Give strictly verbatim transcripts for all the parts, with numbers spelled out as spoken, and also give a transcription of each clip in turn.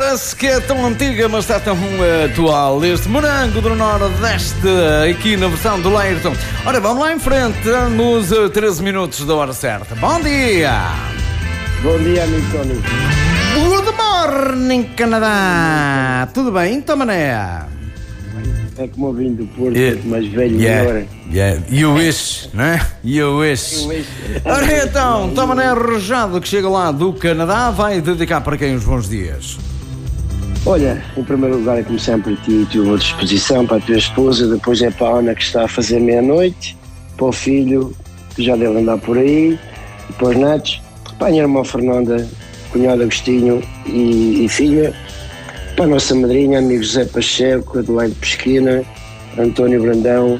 Parece que é tão antiga, mas está tão uh, atual. Este Morango do Nordeste, aqui na versão do Leirton. Ora, vamos lá em frente, nos uh, treze minutos da hora certa. Bom dia! Bom dia, amigo Tony. Good morning, Canadá! Tudo bem, então, mané? É como eu vim do Porto, Yeah. mais velho, Yeah, melhor. yeah. You wish, não é? You wish. Eu wish. Ora então, toma mané arrojado que chega lá do Canadá, vai dedicar para quem os bons dias? Olha, em primeiro lugar, como sempre, ti tive uma disposição para a tua esposa, depois é para a Ana que está a fazer meia-noite, para o filho, que já deve andar por aí, e para os netos, para a minha irmã Fernanda, cunhado Agostinho e, e filha, para a nossa madrinha, amigo José Pacheco, Adelaide Pesquina, António Brandão,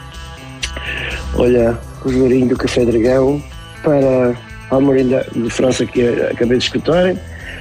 olha, o Joarinho do Café Dragão, para a Almorinda de França que acabei de escutar.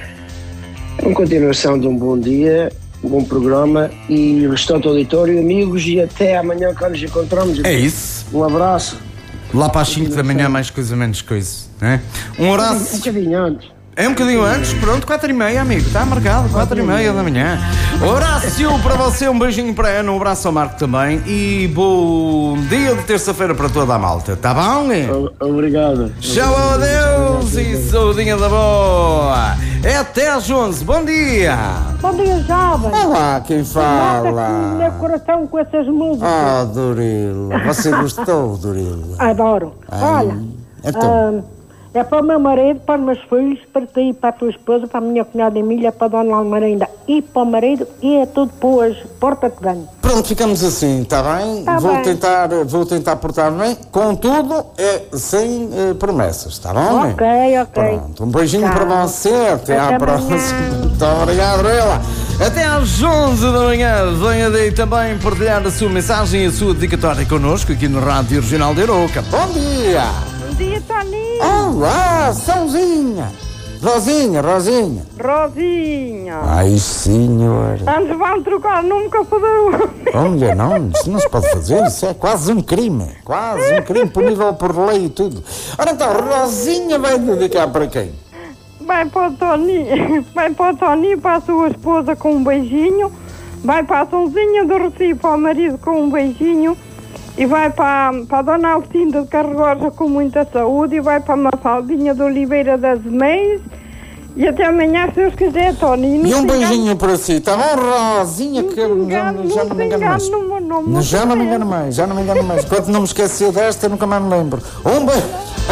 Uma continuação de um bom dia, um bom programa e restante auditório, amigos, e até amanhã que nos encontramos. É isso. Um abraço. Lá para as cinco da manhã, mais coisa, menos coisa, né? Um Um abraço. bocadinho antes. É um bocadinho antes, pronto, quatro e meia, amigo, está marcado, quatro e meia da manhã. Horácio, para você, um beijinho para a Ana, um abraço ao Marco também e bom dia de terça-feira para toda a malta, tá bom? O- Obrigado. Tchau, adeus e saudinha da boa. É até às onze, bom dia. Bom dia, jovem. Olá, quem Mata-te no fala? meu coração com essas músicas. Ah, Dorila, você gostou, Dorila? Adoro. Olha, Então, ah, é para o meu marido, para os meus filhos, para ti, para a tua esposa, para a minha cunhada Emília, para a dona Almarinda e para o marido, e é tudo para hoje. Porta-te bem. pronto, ficamos assim, está bem? Tá vou, bem. Tentar, vou tentar portar-me bem, contudo, é sem eh, promessas, está bom? Ok, ok. Pronto, um beijinho Tchau. para você, até, à Até próxima. amanhã. Muito obrigado, Dorila. Até às onze da manhã, venha daí também partilhar a sua mensagem e a sua dedicatória connosco aqui no Rádio Regional de Aroca. Bom dia! Bom dia, Tony. Olá, Sãozinha! Rosinha, Rosinha! Rosinha. Ai, senhor! Antes vão trocar, nunca fodeu. Olha, não, isso não se pode fazer, isso é quase um crime. Quase um crime punível por lei e tudo. Ora então, Rosinha vai dedicar para quem? Vai para o Tony, vai para o Tony, para a sua esposa com um beijinho, vai para a Sonzinha do Recife, para o marido com um beijinho, e vai para, para a Dona Alcinda de Carregorja com muita saúde, e vai para a Mafaldinha de Oliveira das Meias, e até amanhã, se Deus quiser, Tony. E um beijinho para si, tá bom, Rosinha? Que eu já, já não me engano mais. No meu nome, Já não me engano mais, já não me engano mais. Quando não me esquecer desta, nunca mais me lembro. Um beijo.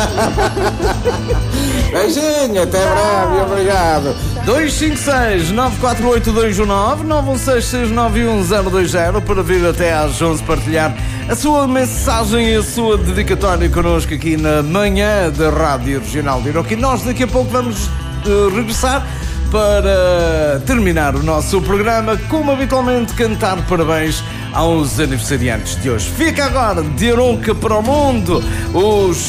Beijinho, até breve, obrigado. dois cinco seis, nove quatro oito, dois um nove, nove um seis, seis nove um zero dois zero para vir até às onze partilhar a sua mensagem e a sua dedicatória connosco aqui na manhã da Rádio Regional de Aroca. E nós daqui a pouco vamos uh, regressar para terminar o nosso programa, como habitualmente, cantar parabéns aos aniversariantes de hoje. Fica agora de Aroca para o mundo os